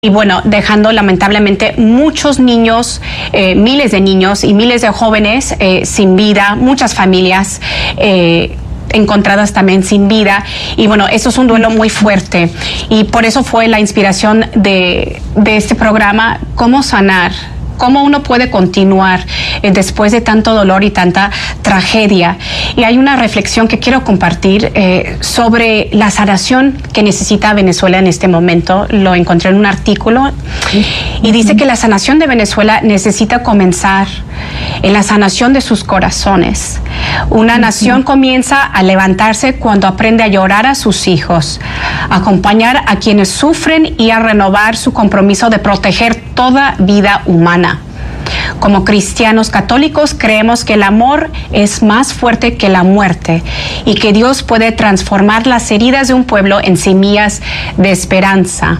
Y bueno, dejando lamentablemente muchos niños, miles de niños y miles de jóvenes sin vida, muchas familias encontradas también sin vida. Y bueno, eso es un duelo muy fuerte. Y por eso fue la inspiración de este programa, Cómo Sanar. Cómo uno puede continuar después de tanto dolor y tanta tragedia. Y hay una reflexión que quiero compartir sobre la sanación que necesita Venezuela en este momento. Lo encontré en un artículo y dice que la sanación de Venezuela necesita comenzar en la sanación de sus corazones. Una nación comienza a levantarse cuando aprende a llorar a sus hijos, a acompañar a quienes sufren y a renovar su compromiso de proteger toda vida humana. Como cristianos católicos creemos que el amor es más fuerte que la muerte y que Dios puede transformar las heridas de un pueblo en semillas de esperanza.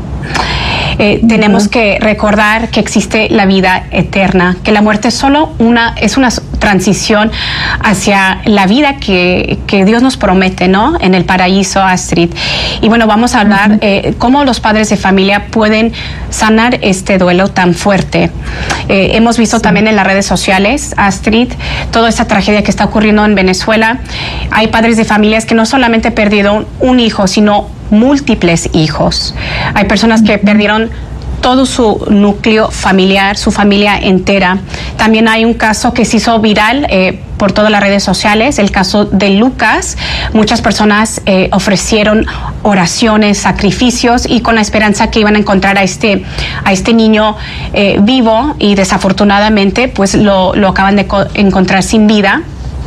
Tenemos que recordar que existe la vida eterna, que la muerte es es una transición hacia la vida que Dios nos promete, ¿no? En el paraíso, Astrid. Y bueno, vamos a hablar cómo los padres de familia pueden sanar este duelo tan fuerte. Hemos visto también en las redes sociales, Astrid, toda esta tragedia que está ocurriendo en Venezuela. Hay padres de familias que no solamente perdieron un hijo, sino múltiples hijos. Hay personas que perdieron todo su núcleo familiar, su familia entera. También hay un caso que se hizo viral por todas las redes sociales, el caso de Lucas. Muchas personas ofrecieron oraciones, sacrificios y con la esperanza que iban a encontrar a este niño vivo, y desafortunadamente pues lo acaban de encontrar sin vida.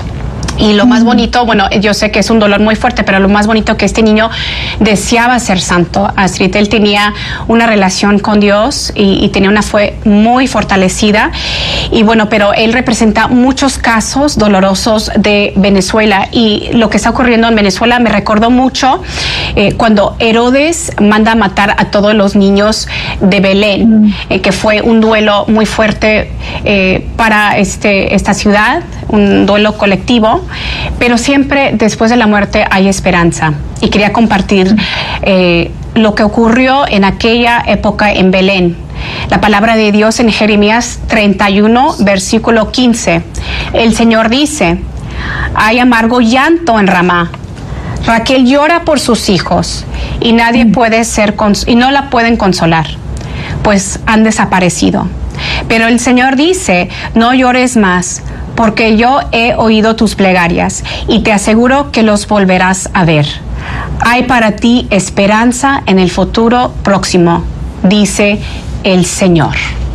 Y lo más bonito, bueno, yo sé que es un dolor muy fuerte, pero lo más bonito que este niño deseaba ser santo. Astrid, él tenía una relación con Dios y tenía una fe muy fortalecida. Y bueno, pero él representa muchos casos dolorosos de Venezuela. Y lo que está ocurriendo en Venezuela me recordó mucho cuando Herodes manda a matar a todos los niños de Belén, que fue un duelo muy fuerte para esta ciudad, un duelo colectivo. Pero siempre después de la muerte hay esperanza. Y quería compartir lo que ocurrió en aquella época en Belén. La palabra de Dios en Jeremías 31, versículo 15. El Señor dice: hay amargo llanto en Ramá. Raquel llora por sus hijos y nadie y no la pueden consolar, pues han desaparecido. Pero el Señor dice: no llores más, porque yo he oído tus plegarias y te aseguro que los volverás a ver. Hay para ti esperanza en el futuro próximo, dice el Señor.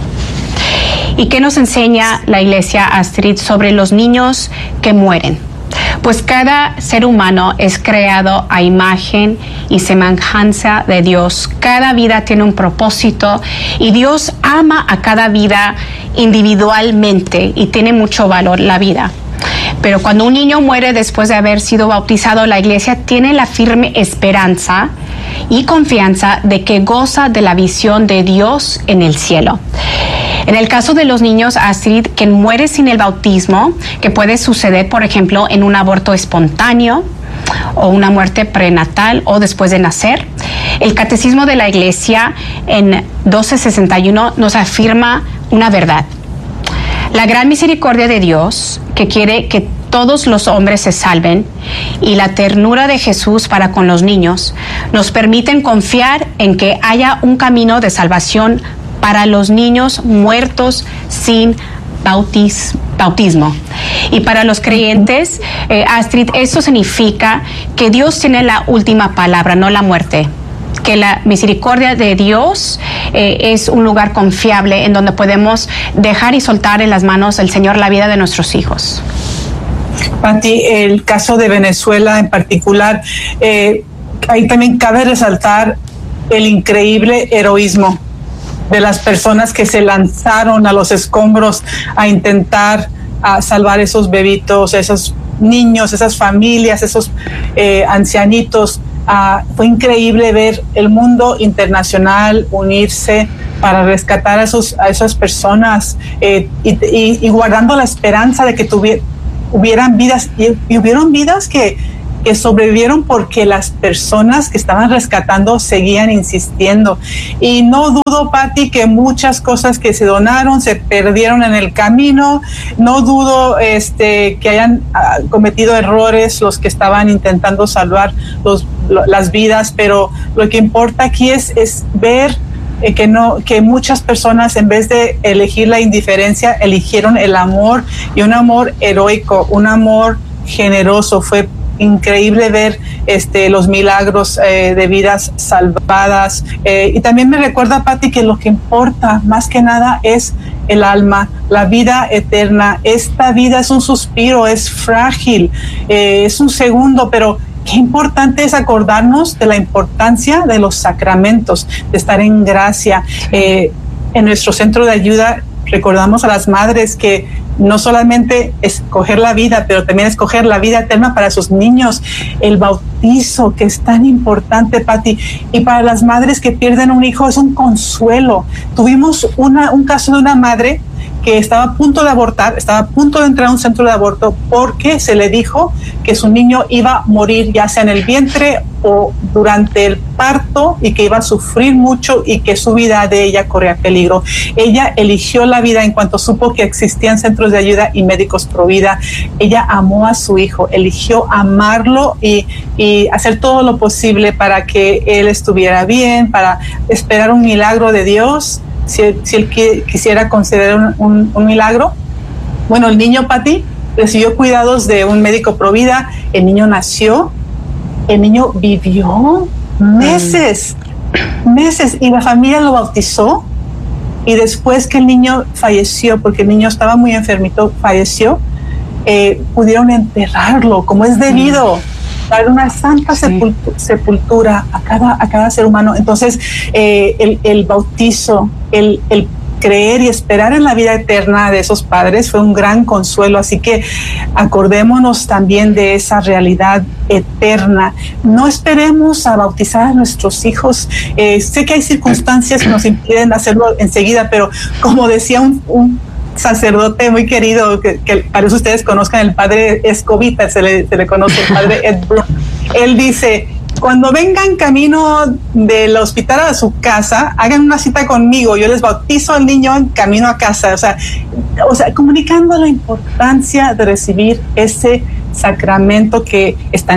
¿Y qué nos enseña la Iglesia, Astrid, sobre los niños que mueren? Pues cada ser humano es creado a imagen y semejanza de Dios. Cada vida tiene un propósito y Dios ama a cada vida individualmente y tiene mucho valor la vida. Pero cuando un niño muere después de haber sido bautizado, la Iglesia tiene la firme esperanza y confianza de que goza de la visión de Dios en el cielo. En el caso de los niños, Astrid, que muere sin el bautismo, que puede suceder, por ejemplo, en un aborto espontáneo o una muerte prenatal o después de nacer, el Catecismo de la Iglesia en 1261 nos afirma una verdad. La gran misericordia de Dios, que quiere que todos los hombres se salven, y la ternura de Jesús para con los niños, nos permiten confiar en que haya un camino de salvación para los niños muertos sin bautismo. Y para los creyentes, Astrid, esto significa que Dios tiene la última palabra, no la muerte. Que la misericordia de Dios es un lugar confiable en donde podemos dejar y soltar en las manos del Señor la vida de nuestros hijos. Pati, el caso de Venezuela en particular, ahí también cabe resaltar el increíble heroísmo de las personas que se lanzaron a los escombros a intentar salvar esos bebitos, esos niños, esas familias, esos ancianitos. Fue increíble ver el mundo internacional unirse para rescatar a esas personas y guardando la esperanza de que hubieran vidas, y hubieron vidas que que sobrevivieron porque las personas que estaban rescatando seguían insistiendo. Y no dudo, Pati, que muchas cosas que se donaron se perdieron en el camino. No dudo que hayan cometido errores los que estaban intentando salvar las vidas, pero lo que importa aquí es ver que muchas personas, en vez de elegir la indiferencia, eligieron el amor, y un amor heroico, un amor generoso. Fue increíble ver los milagros de vidas salvadas, y también me recuerda, Pati, que lo que importa más que nada es el alma, la vida eterna. Esta vida es un suspiro, es frágil, es un segundo, pero qué importante es acordarnos de la importancia de los sacramentos, de estar en gracia. En nuestro centro de ayuda recordamos a las madres que no solamente escoger la vida, pero también escoger la vida eterna para sus niños. El bautizo, que es tan importante, Pati, y para las madres que pierden un hijo es un consuelo. Tuvimos un caso de una madre que estaba a punto de abortar, estaba a punto de entrar a un centro de aborto porque se le dijo que su niño iba a morir, ya sea en el vientre o durante el parto, y que iba a sufrir mucho y que su vida de ella corría peligro. Ella eligió la vida en cuanto supo que existían centros de ayuda y médicos pro vida. Ella amó a su hijo, eligió amarlo y hacer todo lo posible para que él estuviera bien, para esperar un milagro de Dios. Si él quisiera conceder un milagro. Bueno, el niño, Pati, recibió cuidados de un médico pro vida. El niño nació, el niño vivió meses, y la familia lo bautizó. Y después que el niño falleció, porque el niño estaba muy enfermito, falleció, pudieron enterrarlo como es debido, dar una santa sepultura a cada ser humano. Entonces, el bautizo, el creer y esperar en la vida eterna de esos padres fue un gran consuelo. Así que acordémonos también de esa realidad eterna. No esperemos a bautizar a nuestros hijos. Sé que hay circunstancias que nos impiden hacerlo enseguida, pero como decía un sacerdote muy querido, que para eso ustedes conozcan, el padre Escobita, se le conoce, el padre Ed Blum. Él dice: cuando vengan camino del hospital a su casa, hagan una cita conmigo, yo les bautizo al niño en camino a casa. O sea, comunicando la importancia de recibir ese sacramento que está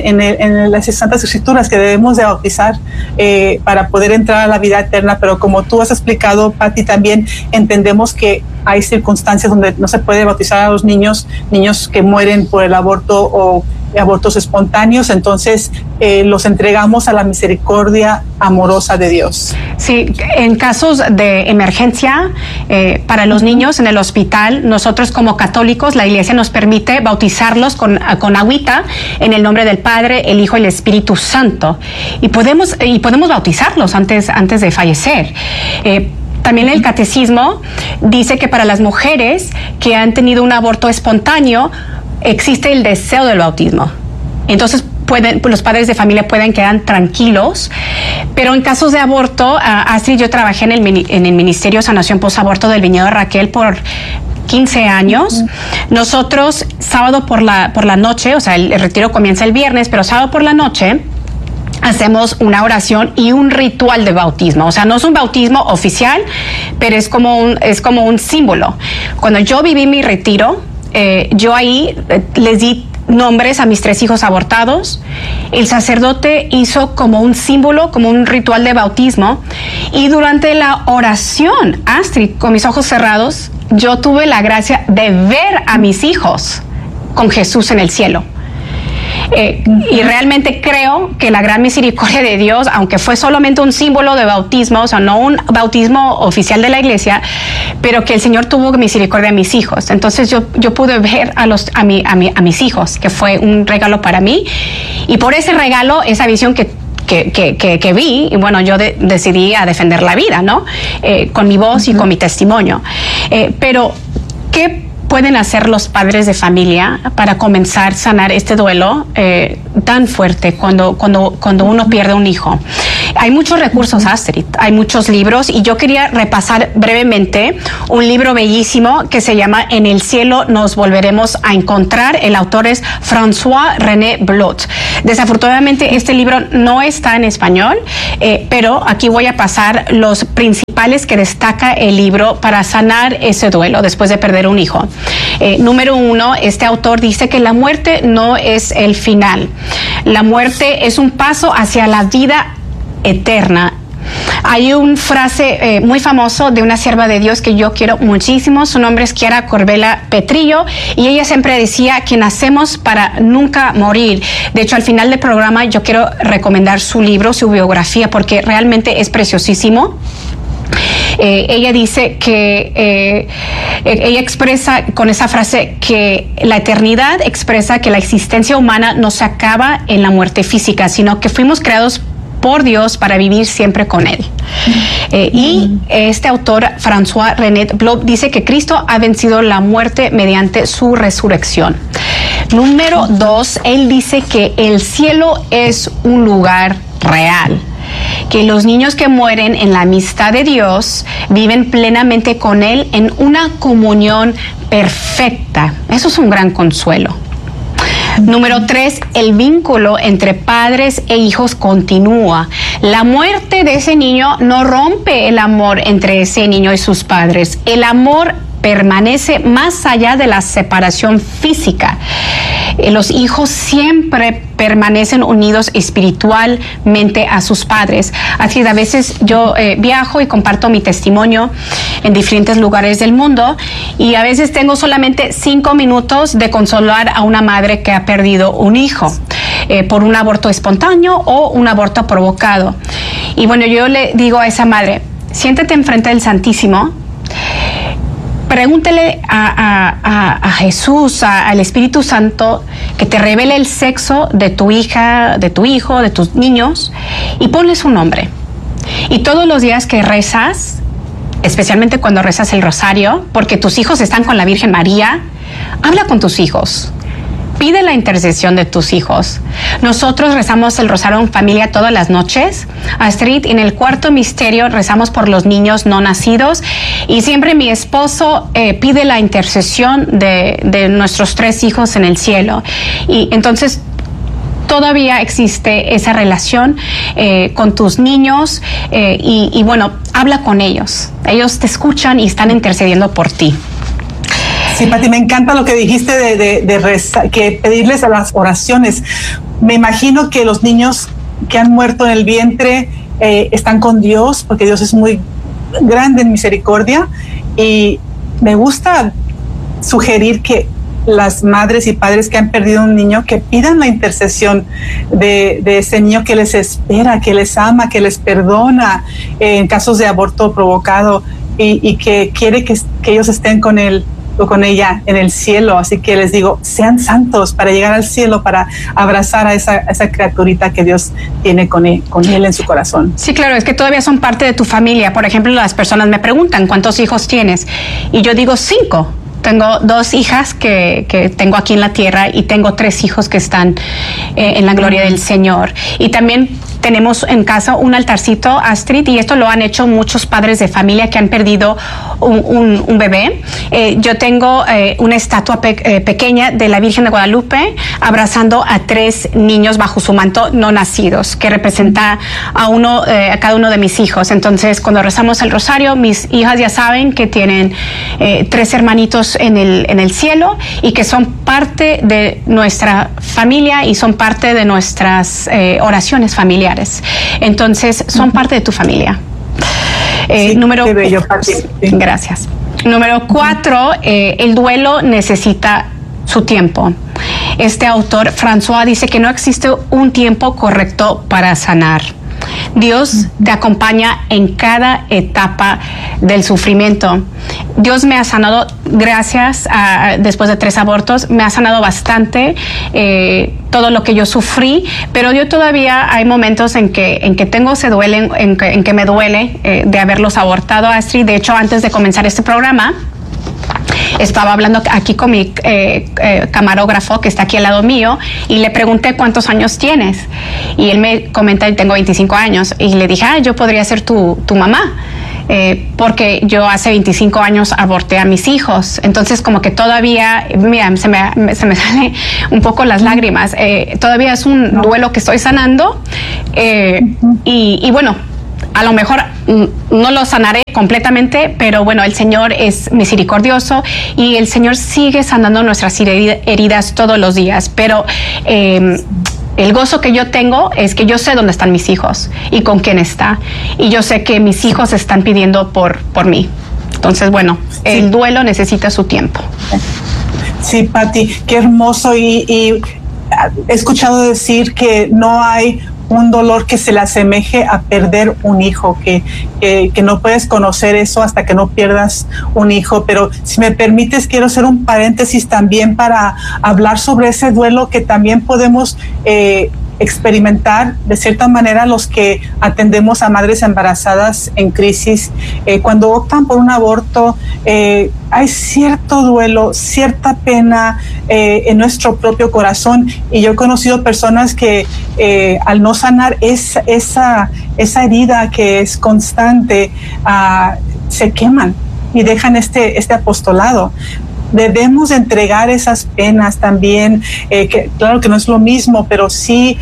en las Santas Escrituras, que debemos de bautizar para poder entrar a la vida eterna. Pero como tú has explicado, Pati, también entendemos que hay circunstancias donde no se puede bautizar a los niños que mueren por el aborto o abortos espontáneos. Entonces los entregamos a la misericordia amorosa de Dios. Sí, en casos de emergencia para los niños en el hospital, nosotros como católicos, la Iglesia nos permite bautizarlos con agüita en el nombre del Padre, el Hijo y el Espíritu Santo, y podemos bautizarlos antes de fallecer. También el catecismo dice que para las mujeres que han tenido un aborto espontáneo existe el deseo del bautismo. Entonces los padres de familia pueden quedar tranquilos. Pero en casos de aborto, Astrid, yo trabajé en el Ministerio de Sanación Posaborto del Viñedo de Raquel por 15 años. Nosotros, sábado por la noche, o sea, el retiro comienza el viernes, pero sábado por la noche hacemos una oración y un ritual de bautismo. O sea, no es un bautismo oficial, pero es como un símbolo. Cuando yo viví mi retiro, yo ahí les di nombres a mis 3 hijos abortados. El sacerdote hizo como un símbolo, como un ritual de bautismo, y durante la oración, Astrid, con mis ojos cerrados, yo tuve la gracia de ver a mis hijos con Jesús en el cielo. Y realmente creo que la gran misericordia de Dios, aunque fue solamente un símbolo de bautismo, o sea, no un bautismo oficial de la Iglesia, pero que el Señor tuvo misericordia de mis hijos. Entonces yo pude ver a mis hijos, que fue un regalo para mí, y por ese regalo, esa visión que vi, y bueno, yo decidí a defender la vida, ¿no? Con mi voz y con mi testimonio. Pero ¿qué pueden hacer los padres de familia para comenzar a sanar este duelo tan fuerte cuando uno pierde un hijo? Hay muchos recursos, Astrid, hay muchos libros, y yo quería repasar brevemente un libro bellísimo que se llama En el cielo nos volveremos a encontrar. El autor es François René Blot. Desafortunadamente este libro no está en español, pero aquí voy a pasar los principales que destaca el libro para sanar ese duelo después de perder un hijo. Número 1, este autor dice que la muerte no es el final. La muerte es un paso hacia la vida eterna. Hay una frase muy famoso de una sierva de Dios que yo quiero muchísimo. Su nombre es Chiara Corbella Petrillo, y ella siempre decía que nacemos para nunca morir. De hecho, al final del programa yo quiero recomendar su libro, su biografía, porque realmente es preciosísimo. Ella dice que ella expresa con esa frase que la eternidad expresa que la existencia humana no se acaba en la muerte física, sino que fuimos creados por Dios para vivir siempre con Él. Y este autor, François René Blot, dice que Cristo ha vencido la muerte mediante su resurrección. Número 2, él dice que el cielo es un lugar real, que los niños que mueren en la amistad de Dios viven plenamente con Él en una comunión perfecta. Eso es un gran consuelo. Número 3, el vínculo entre padres e hijos continúa. La muerte de ese niño no rompe el amor entre ese niño y sus padres. El amor permanece más allá de la separación física. Los hijos siempre permanecen unidos espiritualmente a sus padres. Así que a veces yo viajo y comparto mi testimonio en diferentes lugares del mundo, y a veces tengo solamente 5 minutos de consolar a una madre que ha perdido un hijo por un aborto espontáneo o un aborto provocado. Y bueno, yo le digo a esa madre, siéntate enfrente del Santísimo, pregúntele a Jesús, al Espíritu Santo, que te revele el sexo de tu hija, de tu hijo, de tus niños, y ponle su nombre. Y todos los días que rezas, especialmente cuando rezas el rosario, porque tus hijos están con la Virgen María, habla con tus hijos. Pide la intercesión de tus hijos. Nosotros rezamos el rosario en familia todas las noches. Astrid, en el cuarto misterio rezamos por los niños no nacidos, y siempre mi esposo pide la intercesión de nuestros 3 hijos en el cielo. Y entonces todavía existe esa relación con tus niños, y bueno, habla con ellos. Ellos te escuchan y están intercediendo por ti. Sí, Pati, me encanta lo que dijiste de rezar, que pedirles a las oraciones. Me imagino que los niños que han muerto en el vientre están con Dios, porque Dios es muy grande en misericordia, y me gusta sugerir que las madres y padres que han perdido un niño, que pidan la intercesión de ese niño que les espera, que les ama, que les perdona en casos de aborto provocado, y que quiere que ellos estén con él o con ella en el cielo. Así que les digo, sean santos para llegar al cielo, para abrazar a esa criaturita que Dios tiene con él en su corazón. Sí, claro, es que todavía son parte de tu familia. Por ejemplo, las personas me preguntan, ¿cuántos hijos tienes? Y yo digo 5. Tengo 2 hijas que tengo aquí en la tierra, y tengo 3 hijos que están en la gloria del Señor. Y también tenemos en casa un altarcito, Astrid, y esto lo han hecho muchos padres de familia que han perdido un bebé. Yo tengo una estatua pequeña de la Virgen de Guadalupe abrazando a 3 niños bajo su manto no nacidos, que representa a cada uno de mis hijos. Entonces, cuando rezamos el rosario, mis hijas ya saben que tienen 3 hermanitos en el cielo, y que son parte de nuestra familia y son parte de nuestras oraciones familiares. Entonces, son parte de tu familia. Sí, número, qué bello, Pati. Gracias. Número 4, el duelo necesita su tiempo. Este autor, François, dice que no existe un tiempo correcto para sanar. Dios te acompaña en cada etapa del sufrimiento. Dios me ha sanado, gracias a, después de 3 abortos, me ha sanado bastante todo lo que yo sufrí, pero yo todavía hay momentos en que tengo ese duele, en que me duele de haberlos abortado, Astrid. De hecho, antes de comenzar este programa, estaba hablando aquí con mi camarógrafo que está aquí al lado mío y le pregunté cuántos años tienes. Y él me comenta, tengo 25 años. Y le dije, yo podría ser tu mamá. Porque yo hace 25 años aborté a mis hijos, entonces como que todavía, mira, se me salen un poco las lágrimas, todavía es un duelo que estoy sanando, y bueno, a lo mejor no lo sanaré completamente, pero bueno, el Señor es misericordioso y el Señor sigue sanando nuestras heridas todos los días, pero el gozo que yo tengo es que yo sé dónde están mis hijos y con quién está. Y yo sé que mis hijos están pidiendo por mí. Entonces, bueno, el duelo necesita su tiempo. Sí, Pati, qué hermoso. Y he escuchado decir que no hay un dolor que se le asemeje a perder un hijo, que no puedes conocer eso hasta que no pierdas un hijo. Pero si me permites, quiero hacer un paréntesis también para hablar sobre ese duelo que también podemos experimentar de cierta manera los que atendemos a madres embarazadas en crisis. Cuando optan por un aborto, hay cierto duelo, cierta pena en nuestro propio corazón, y yo he conocido personas que al no sanar esa herida que es constante, se queman y dejan este apostolado. Debemos entregar esas penas también, que claro que no es lo mismo, pero sí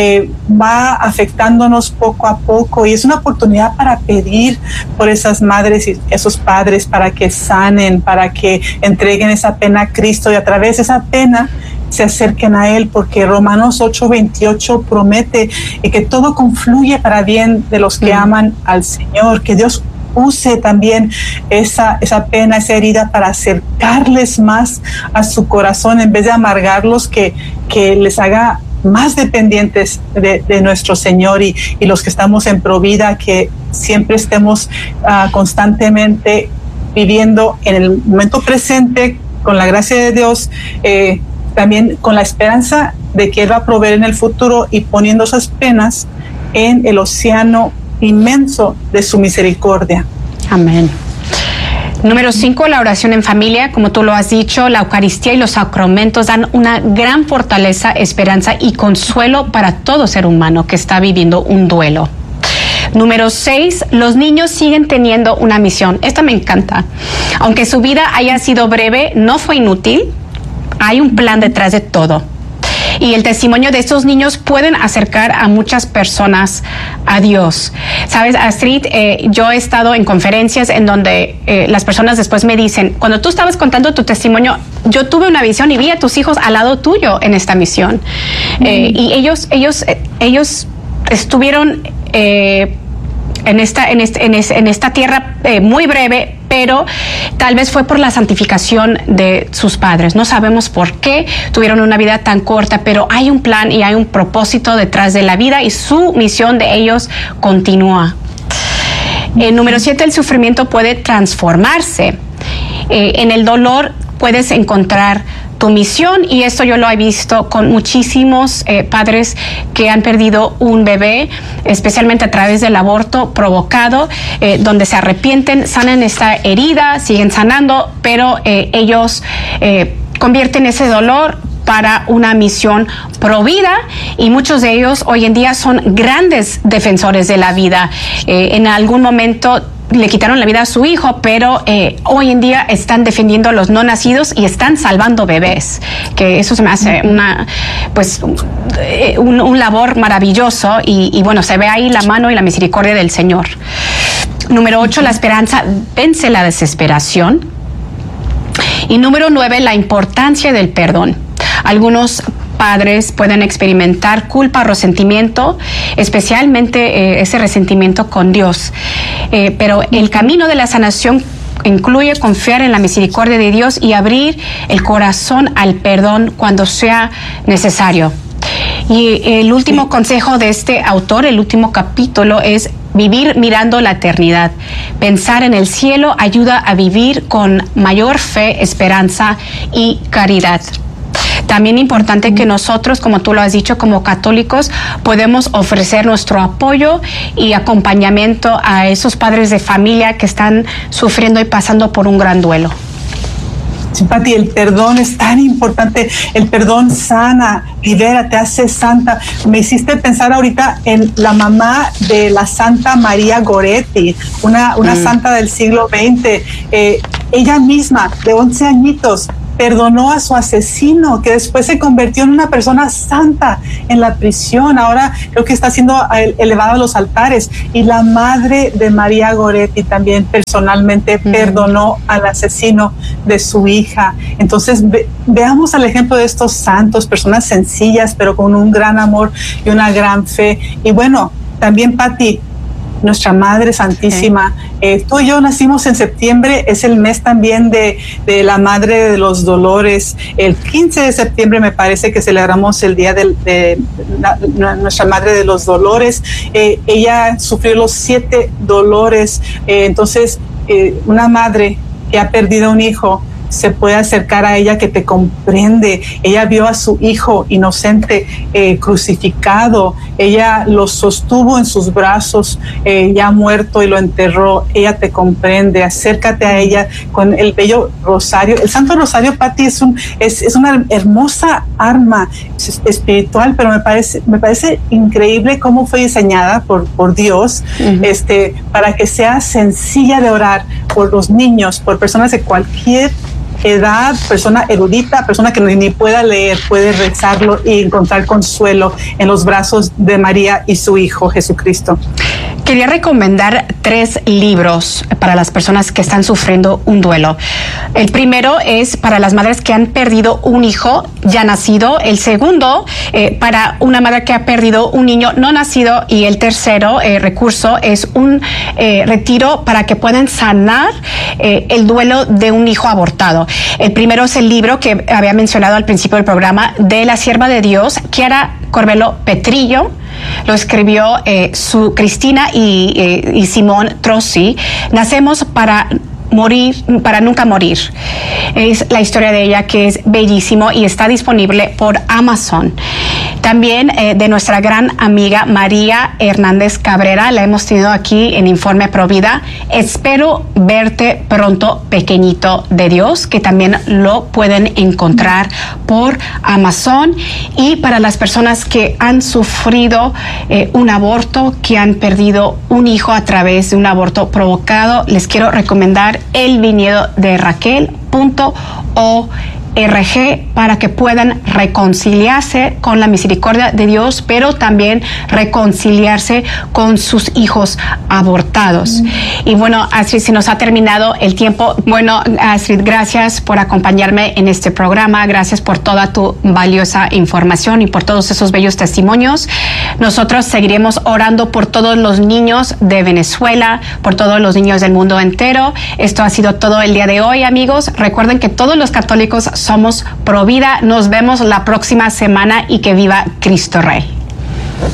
va afectándonos poco a poco, y es una oportunidad para pedir por esas madres y esos padres para que sanen, para que entreguen esa pena a Cristo y a través de esa pena se acerquen a Él, porque Romanos 8:28 promete que todo confluye para bien de los que aman al Señor, que Dios use también esa pena, esa herida para acercarles más a su corazón en vez de amargarlos, que les haga más dependientes de nuestro Señor, y los que estamos en Provida, que siempre estemos constantemente viviendo en el momento presente con la gracia de Dios, también con la esperanza de que Él va a proveer en el futuro, y poniendo esas penas en el océano inmenso de su misericordia. Amén. Número 5, la oración en familia. Como tú lo has dicho, la Eucaristía y los sacramentos dan una gran fortaleza, esperanza y consuelo para todo ser humano que está viviendo un duelo. Número 6, los niños siguen teniendo una misión. Esta me encanta. Aunque su vida haya sido breve, no fue inútil. Hay un plan detrás de todo. Y el testimonio de estos niños pueden acercar a muchas personas a Dios. Sabes, Astrid, yo he estado en conferencias en donde las personas después me dicen, cuando tú estabas contando tu testimonio, yo tuve una visión y vi a tus hijos al lado tuyo en esta misión. Y ellos estuvieron en esta tierra muy breve, pero tal vez fue por la santificación de sus padres. No sabemos por qué tuvieron una vida tan corta, pero hay un plan y hay un propósito detrás de la vida, y su misión de ellos continúa. Número 7, el sufrimiento puede transformarse. En el dolor puedes encontrar tu misión, y esto yo lo he visto con muchísimos padres que han perdido un bebé, especialmente a través del aborto provocado, donde se arrepienten, sanan esta herida, siguen sanando, pero ellos convierten ese dolor para una misión pro vida, y muchos de ellos hoy en día son grandes defensores de la vida. En algún momento le quitaron la vida a su hijo, pero hoy en día están defendiendo a los no nacidos y están salvando bebés, que eso se me hace un labor maravilloso, y bueno, se ve ahí la mano y la misericordia del Señor. Número 8, la esperanza vence la desesperación. Y número 9, la importancia del perdón. Algunos padres pueden experimentar culpa o resentimiento, especialmente ese resentimiento con Dios. Pero el camino de la sanación incluye confiar en la misericordia de Dios y abrir el corazón al perdón cuando sea necesario. Y el último consejo de este autor, el último capítulo, es vivir mirando la eternidad. Pensar en el cielo ayuda a vivir con mayor fe, esperanza y caridad. También importante que nosotros, como tú lo has dicho, como católicos, podemos ofrecer nuestro apoyo y acompañamiento a esos padres de familia que están sufriendo y pasando por un gran duelo. Pati, el perdón es tan importante. El perdón sana, libera, te hace santa. Me hiciste pensar ahorita en la mamá de la Santa María Goretti, una santa del siglo XX. Ella misma, de 11 añitos, perdonó a su asesino, que después se convirtió en una persona santa en la prisión. Ahora creo que está siendo elevada a los altares. Y la madre de María Goretti también personalmente perdonó al asesino de su hija. Entonces veamos el ejemplo de estos santos, personas sencillas, pero con un gran amor y una gran fe. Y bueno, también Pati, nuestra Madre Santísima. Tú y yo nacimos en septiembre, es el mes también de la Madre de los Dolores. El 15 de septiembre me parece que celebramos el día de nuestra Madre de los Dolores. Ella sufrió los 7 dolores. Entonces, una madre que ha perdido un hijo se puede acercar a ella, que te comprende. Ella vio a su hijo inocente crucificado. Ella lo sostuvo en sus brazos, ya muerto, y lo enterró. Ella te comprende. Acércate a ella con el bello rosario. El Santo Rosario, Pati, es una hermosa arma espiritual, pero me parece increíble cómo fue diseñada por Dios, para que sea sencilla de orar por los niños, por personas de cualquier edad, persona erudita, persona que ni pueda leer, puede rezarlo y encontrar consuelo en los brazos de María y su Hijo Jesucristo. Quería recomendar 3 libros para las personas que están sufriendo un duelo. El primero es para las madres que han perdido un hijo ya nacido. El segundo, para una madre que ha perdido un niño no nacido. Y el tercero recurso es un retiro para que puedan sanar el duelo de un hijo abortado. El primero es el libro que había mencionado al principio del programa, de la sierva de Dios, Chiara Corbello Petrillo. Lo escribió su Cristina y Simón Trossi. Nacemos para nunca morir. Es la historia de ella, que es bellísimo y está disponible por Amazon. También de nuestra gran amiga María Hernández Cabrera, la hemos tenido aquí en Informe Provida. Espero verte pronto, pequeñito de Dios, que también lo pueden encontrar por Amazon. Y para las personas que han sufrido un aborto, que han perdido un hijo a través de un aborto provocado, les quiero recomendar El Viñedo de Raquel.org, para que puedan reconciliarse con la misericordia de Dios, pero también reconciliarse con sus hijos abortados. Y bueno, Astrid, se nos ha terminado el tiempo. Bueno, Astrid, gracias por acompañarme en este programa, gracias por toda tu valiosa información y por todos esos bellos testimonios. Nosotros seguiremos orando por todos los niños de Venezuela, por todos los niños del mundo entero. Esto ha sido todo el día de hoy, amigos. Recuerden que todos los católicos somos pro vida. Nos vemos la próxima semana y que viva Cristo Rey.